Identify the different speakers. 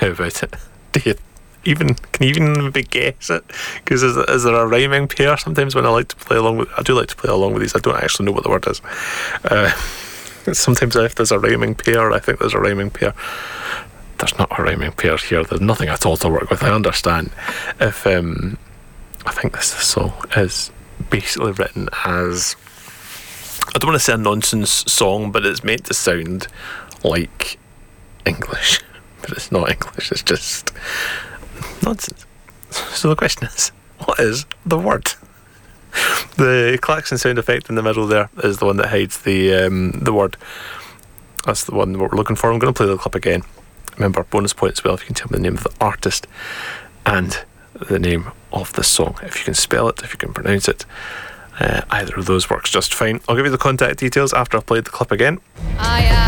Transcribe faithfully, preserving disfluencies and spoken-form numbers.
Speaker 1: How about it? Do you even can you even maybe guess it? Because is, is there a rhyming pair? Sometimes when I like to play along with, I do like to play along with these. I don't actually know what the word is. Uh, sometimes if there's a rhyming pair, I think there's a rhyming pair. There's not a rhyming pair here. There's nothing at all to work with. I understand. If um, I think this song is basically written as, I don't want to say a nonsense song, but it's meant to sound like English, but it's not English. It's just nonsense. So the question is, what is the word? The klaxon sound effect in the middle there is the one that hides the um, the word. That's the one we're looking for. I'm going to play the clip again. Remember, bonus points as well if you can tell me the name of the artist and the name of the song. If you can spell it, if you can pronounce it, uh, either of those works just fine. I'll give you the contact details after I've played the clip again.
Speaker 2: I, uh